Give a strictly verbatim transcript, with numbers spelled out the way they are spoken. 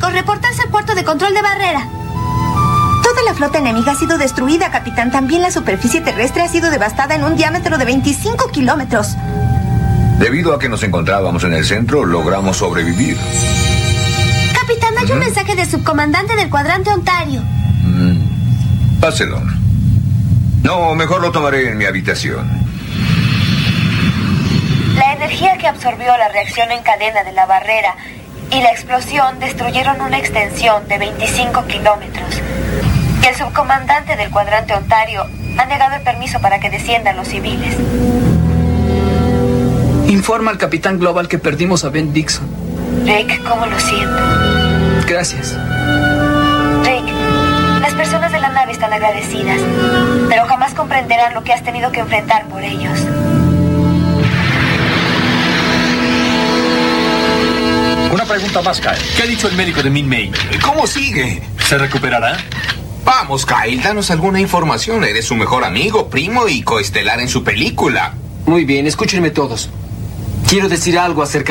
científicos, reportarse al puerto de control de barrera. Toda la flota enemiga ha sido destruida, capitán. También la superficie terrestre ha sido devastada en un diámetro de veinticinco kilómetros. Debido a que nos encontrábamos en el centro, logramos sobrevivir. Capitán, hay uh-huh. un mensaje del subcomandante del cuadrante Ontario. Mm. Páselo. No, mejor lo tomaré en mi habitación. La energía que absorbió la reacción en cadena de la barrera y la explosión destruyeron una extensión de veinticinco kilómetros. El subcomandante del cuadrante Ontario ha negado el permiso para que desciendan los civiles. Informa al capitán Global que perdimos a Ben Dixon. Rick, ¿cómo lo siento? Gracias. Rick, las personas de la nave están agradecidas, pero jamás comprenderán lo que has tenido que enfrentar por ellos. Una pregunta más, Kyle. ¿Qué ha dicho el médico de Min May? ¿Cómo sigue? ¿Se recuperará? Vamos, Kyle, danos alguna información. Eres su mejor amigo, primo y coestelar en su película. Muy bien, escúchenme todos. Quiero decir algo acerca